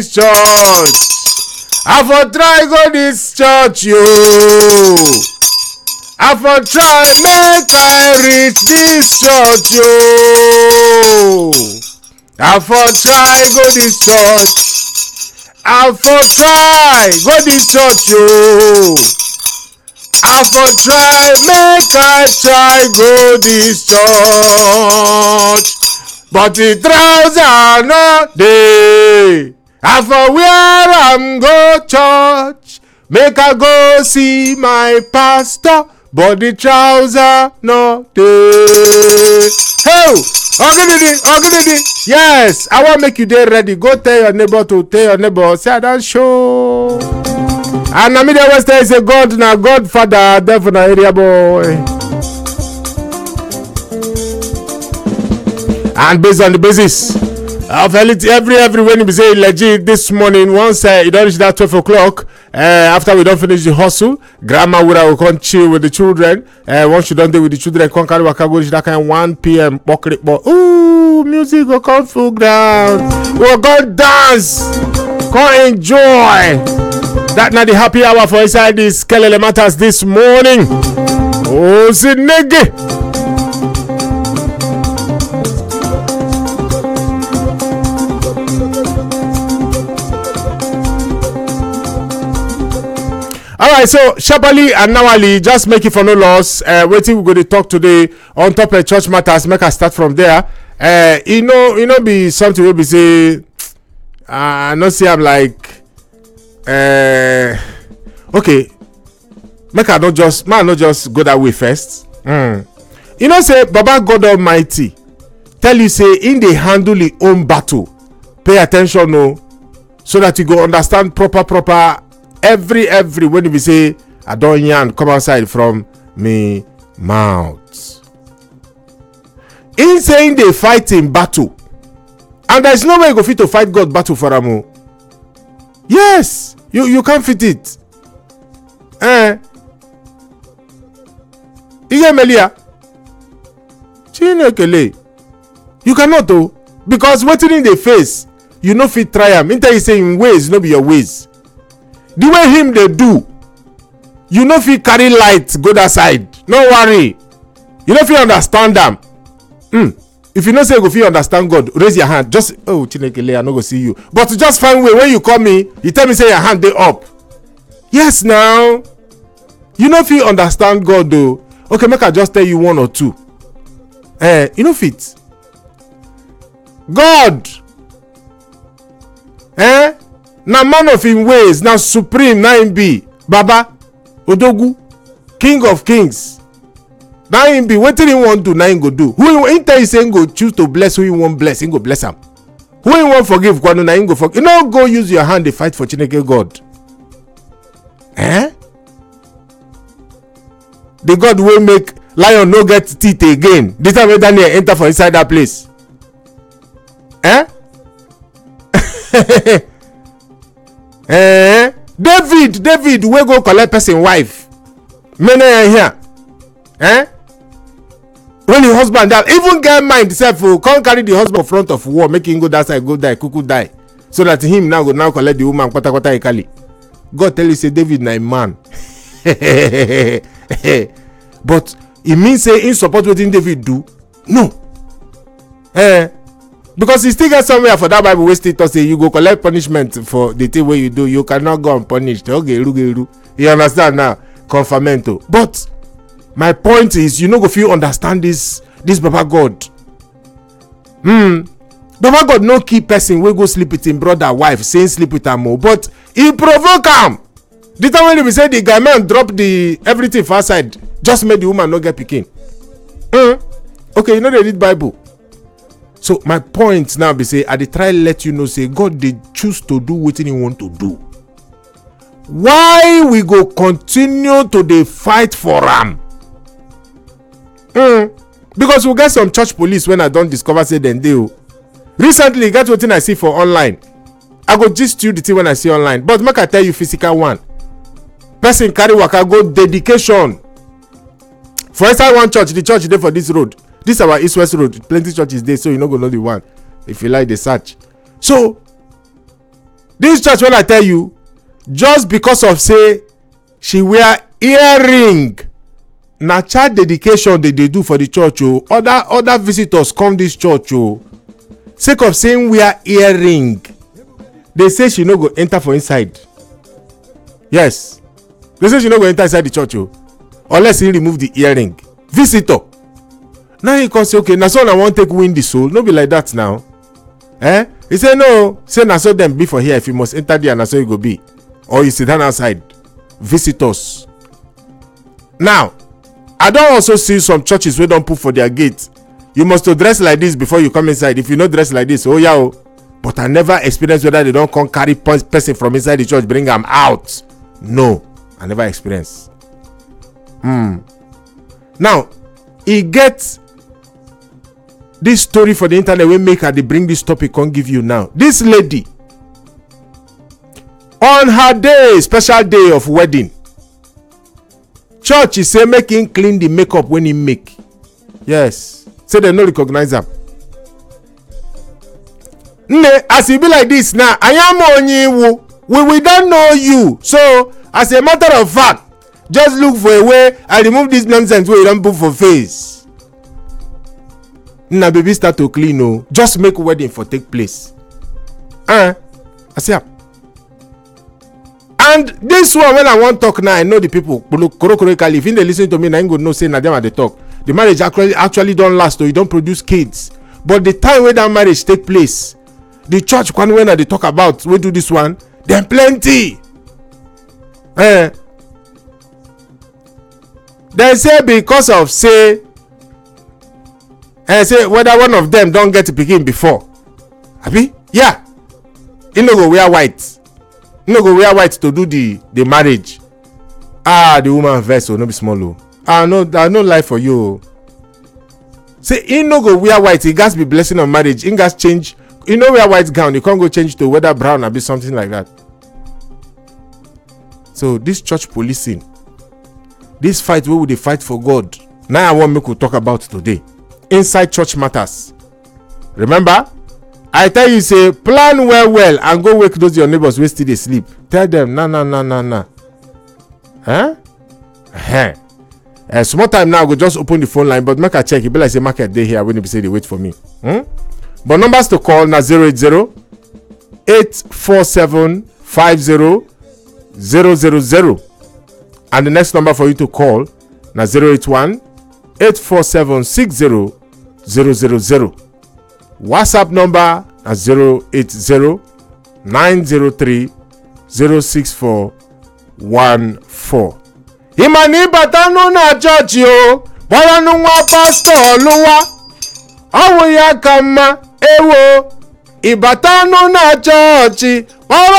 church. I for try go this church, yo. I for try make I reach this church, yo. I for try go this church. I for try go this church, yo. I for try make I try go this church. But the trouser no dey. I for where I'm go church. Make I go see my pastor. But the trouser no dey. Hey, Ogididi. Yes, I want make you dey ready. Go tell your neighbor to tell your neighbor. Say that show. And I mean the West is a God now, Godfather, there for the area boy. And based on the basis of every when we say legit this morning, once it don't reach that 12 o'clock, after we don't finish the hustle, grandma will come chill with the children. Once you don't deal with the children, come carry waka go that kind 1 p.m. Ooh, music will come full ground. We'll go dance, go enjoy. That not the happy hour for inside this Kelele Matters this morning. Oh, Zinege. Alright, so Shabali and Nawali, just make it for no loss. Waiting, we're going to talk today on top of church matters. Make us start from there. You know, be something we'll be say. I not say I'm like. Okay, make I not just go that way first. You know, say Baba God Almighty tell you say in the handle the own battle. Pay attention, no, so that you go understand proper every when you say I don't yarn come outside from me mouth. In saying they fight in battle, and there's no way you go fit to fight God battle for Amo. Yes, you can't fit it. Melia. You cannot though. Because waiting in the face, you know fit try am. Inter you say in ways, no be your ways. The way him they do, you know fit carry light, go that side. No worry. You know fit understand them. If you know say you go fit understand God, raise your hand. Just Chinekele, I no go see you. But just find way when you call me, you tell me say your hand they up. Yes, now you know fit understand God though. Okay, make I just tell you one or two. You know fit. God, now man of him ways, now supreme, now him be Baba, Odogu, King of Kings. Now him be what he want to, now him go do. Who he tell you say go choose to bless who he want bless, him go bless him. Who he want forgive, now him go forgive. You know, go use your hand to fight for Chineke God. The God will make lion no get teeth again. This time when Daniel enter for inside that place. David we go collect person wife. Many here. When the husband die, even get mind self can't carry the husband front of war, make him go that side, go die, cuckoo die. So that him now collect the woman kwata ikali. God tell you say David na a man. But it means say in support what David do? No. Because he still get somewhere for that Bible where still to say you go collect punishment for the thing where you do. You cannot go unpunished. Okay, you understand now? Confirmento. But my point is, you know, if you understand this Baba God. Baba God no keep person we go sleep with him brother wife saying sleep with him more, but he provoke him. The time when we say the guy man drop the everything far side, just made the woman not get picking. Okay, you know they read Bible. So my point now be say I dey try let you know say God they choose to do what he want to do. Why we go continue to dey fight for him? Because we get some church police when I don't discover say them dey. Recently, get what I see for online. I go gist you the thing when I see online. But make I tell you physical one. Person carry waka go dedication. For inside one church, the church there for this road. This is our East-West road. Plenty churches there, so you not go know the one. If you like the search. So, This church, when I tell you, just because of say she wear earring, na child dedication they do for the church. Oh, other visitors come this church. Oh, sake of saying wear earring, they say she no go enter for inside. Yes, they say she no go enter inside the church. Oh, unless he remove the earring. Visitor. Now he can say, okay, na so I want take win the soul. No be like that now. He say no. Say na so them be for here. If you must enter there, na so you go be. Or you sit down outside. Visitors. Now, I don't also see some churches where don't put for their gate. You must dress like this before you come inside. If you not dress like this, oh yeah, oh. But I never experienced whether they don't come carry person from inside the church, bring them out. No, I never experienced. Now, he gets this story for the internet. We make her they bring this topic. Can't give you now. This lady, on her day, special day of wedding, church is say make him clean the makeup when he make. Yes, say they no recognize him. As it be like this now, I am on you. We don't know you. So, as a matter of fact, just look for a way and remove this nonsense where you don't put for face. Now, baby start to clean. Oh, just make wedding for take place. I say, and this one when I want talk now, I know the people. If they listen to me, I ain't gonna know say na them at the talk. The marriage actually don't last, or you don't produce kids. But the time when that marriage take place, the church when they talk about we do this one, then plenty. They say because of say whether one of them don't get to begin before. Abi? Yeah. He no go wear white. He no go wear white to do the marriage. The woman vessel no be small. Oh. I no lie for you. Say he no go wear white. He gas be blessing on marriage. He gas change. You know wear white gown. You can't go change to whether brown or be something like that. So this church policing, this fight, where would they fight for God? Now I want me to talk about today. Inside church matters. Remember, I tell you say plan well and go wake those your neighbors who still they sleep. Tell them nah. Small time now I go just open the phone line, but make a check. It be like say market day here when they say they wait for me. But numbers to call na 080-847-50-000, and the next number for you to call na 081-847-60-000. WhatsApp number na 080-903-06414. Imani batanu na church yo, bora nwa pastor Oluwa. Awo ya kama ewo ibatanu na church, bora